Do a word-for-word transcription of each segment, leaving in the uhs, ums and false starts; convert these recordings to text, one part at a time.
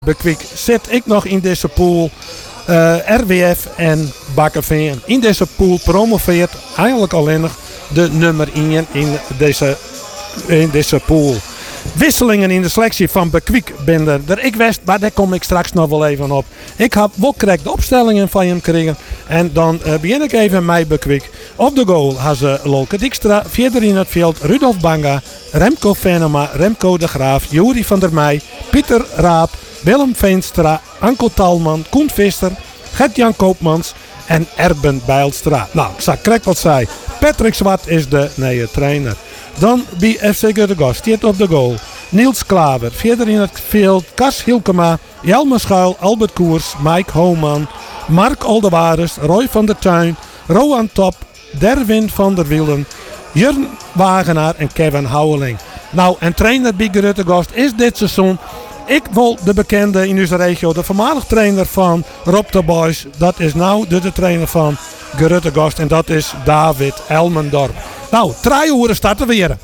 Bekwik zit ik nog in deze pool. Uh, R W F en Bakkeveen. In deze pool promoveert eigenlijk alleen nog de nummer één in deze, in deze pool. Wisselingen in de selectie van Bekwik ben er, er ik wist, maar daar kom ik straks nog wel even op. Ik heb wel correct de opstellingen van hem gekregen. En dan uh, begin ik even met Bekwik. Op de goal hebben ze Lolke Dijkstra, verder in het veld Rudolf Banga, Remco Venema, Remco de Graaf, Juri van der Meij, Pieter Raap, Willem Veenstra, Anko Talman, Koen Visser, Gert-Jan Koopmans en Erben Bijlstra. Nou, ik zou correct wat zei. Patrick Zwart is de nieuwe trainer. Dan bij F C Göteborg staat op de goal Niels Klaver. Verder in het veld Kas Hilkema, Jelmer Schuil, Albert Koers, Mike Homan, Mark Oldewares, Roy van der Tuin, Roan Top, Derwin van der Wielen, Jurn Wagenaar en Kevin Houweling. Nou, en trainer bij Göteborg is dit seizoen. Ik wil de bekende in onze regio, de voormalig trainer van Rob de Boys. Dat is nou de, de trainer van Göteborg en dat is David Elmendorp. Nou, drie uur starten we weer.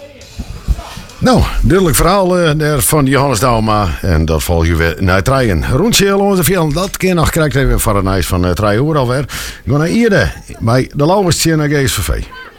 Nou, duidelijk verhaal uh, van Johannes Dauma. En dat volg je weer naar treien. Rondje onze veel, dat keer nog krijgt even voor een ijs van uh, drie uur alweer. Gaan naar Ierde bij de Lauwerstje naar G S V V.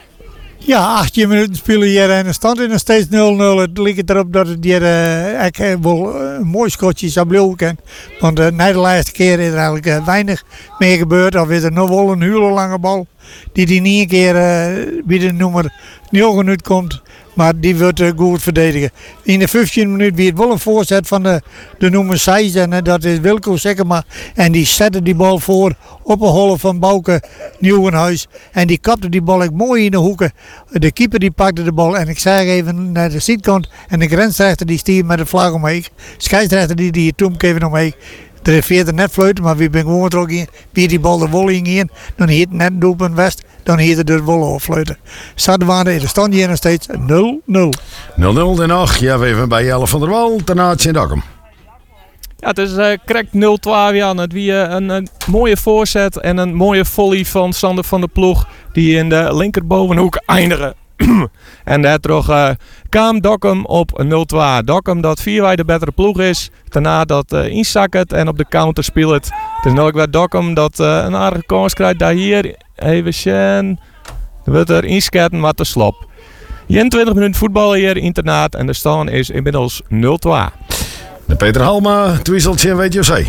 Ja, achttien minuten spelen hier en er stond er nog steeds nul nul. Het lijkt erop dat het hier uh, ik, uh, wel uh, een mooi schotje zou blijven. Want uh, na de laatste keer is er eigenlijk uh, weinig meer gebeurd. Of is er nog wel een hele lange bal die die niet een keer uh, bij de nummer negen uitkomt. Maar die wordt uh, goed verdedigen. In de vijftien minuten wie het wel een voorzet van de, de nummer zes. En uh, dat is Wilco Sekkema. En die zette die bal voor op een hol van Bouke Nieuwenhuis. En die kapte die bal ook mooi in de hoeken. De keeper die pakte de bal. En ik zag even naar de zijkant. En de grensrechter die stier met de vlag omheen. Scheidsrechter die die toen even omheen. Er is verder net fluiten, maar wie ben gewoon er ook in. Wie die bal de wol in, dan heet het net doelpunt West, dan heet het de wol afluiten. Zaten we er stand hier nog steeds nul nul. nul nul Den Haag, ja, we even bij Jelle van der Wal, daarna Sint-Dokkum. Ja, het is uh, correct nul twee aan. Het wie uh, een, een mooie voorzet en een mooie volley van Sander van der Ploeg, die in de linkerbovenhoek eindigen. En daar toch uh, kwam Dokkum op nul twee. Dokkum dat vierwij de betere ploeg is. Daarna dat uh, inzakken en op de counter speelt het. Het is nog weer Dokkum dat uh, een aardige kans krijgt. Daar hier even zien. Er wordt er inschatten wat te slop. eenentwintig minuten voetbal hier internaat en de stand is inmiddels nul twee. De Peter Halma, Twieseltje en W T O C.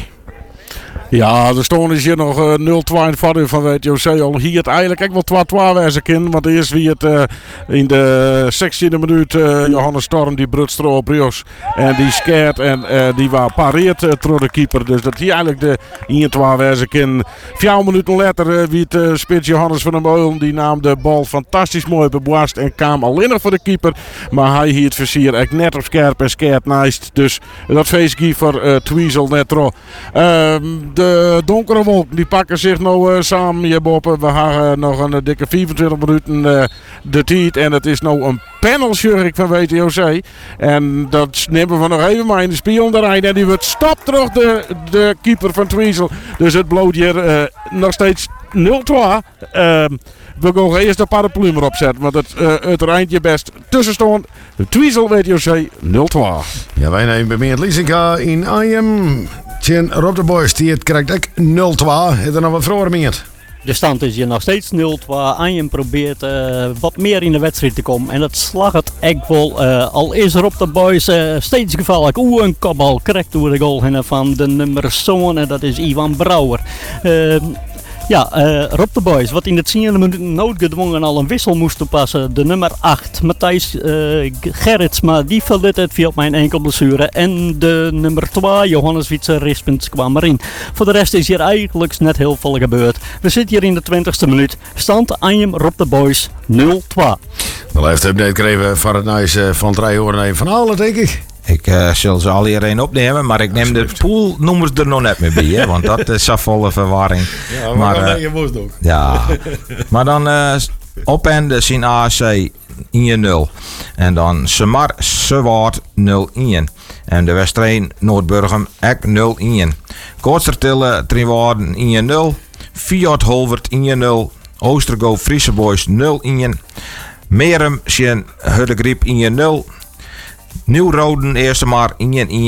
Ja, de stand is hier nog uh, nul twee in het voordeel van W T O C. Al hier het eigenlijk ook wel twee twee wezen kind. Want eerst wie het uh, in de zestiende minuut uh, Johannes Storm die brutst erop Brios. En die skeert en uh, die was pareert uh, door de keeper. Dus dat hier eigenlijk de één twee wezen kind. Vier minuten later uh, wie het uh, spits Johannes van der Meulen. Die nam de bal fantastisch mooi beboast en kwam alleen nog voor de keeper. Maar hij hier het versier echt net op scherp en skeert naast. Dus dat feestje voor uh, Twiesel net tro. Uh, De donkere wolken die pakken zich nou uh, samen hier boven. We hebben uh, nog een uh, dikke vierentwintig minuten uh, de tijd. En het is nou een panelshurk van W T O C. En dat nemen we nog even maar in de spion erin. En die wordt stop terug de, de keeper van Twiesel. Dus het bloot hier uh, nog steeds nul twee. Uh, we gaan eerst een paraplu erop zetten. Want het, uh, het eindje best tussenstond. Twiesel W T O C nul twee. Ja, wij nemen bij Meert Liesinga in Arnhem. Tjen Rob de Boys, die het krijgt ook nul twee. Heeft er nog wat vroeger Meert? De stand is hier nog steeds nul twee. Arnhem probeert uh, wat meer in de wedstrijd te komen. En dat slag het echt wel. Uh, al is Rob de Boys uh, steeds gevaarlijk. Oeh, een kopbal. Correct door de goal van de nummer zoon. En dat is Ivan Brouwer. Uh, Ja, uh, Rob de Boys, wat in het tiende minuut noodgedwongen al een wissel moest toepassen. De nummer acht, Matthijs uh, Gerritsma, die verliet het via mijn enkel blessure. En de nummer twee, Johannes Wietse Rispens, kwam erin. Voor de rest is hier eigenlijk net heel veel gebeurd. We zitten hier in de twintigste minuut. Stand Arnhem Rob de Boys nul twee. Dan heeft de update gekregen van het nice van drie horen van Halen, denk ik. Ik uh, zal ze al hierheen opnemen, maar ik neem de poolnummers er nog net mee bij, hè, want dat is een volle verwarring. Ja, maar, maar uh, je moest ook. Ja, maar dan uh, op en de zien A C één nul. En dan Semar Sewaard nul een. En de wedstrijd Noordburgum ook nul een. Koortsertille Triwaarden één nul. Fiat Holvert één nul. Oostergo Friese Boys nul een. Merum Sjen Huddegriep één nul. Nieuw-Roden eerste maar één een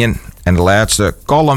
En de laatste column